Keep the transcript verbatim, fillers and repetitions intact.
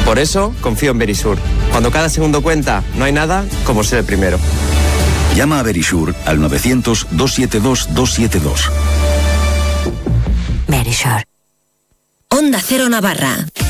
Por eso, confío en Verisur. Cuando cada segundo cuenta, no hay nada como ser el primero. Llama a Verisur al novecientos, doscientos setenta y dos, doscientos setenta y dos. Verisur. Onda Cero Navarra.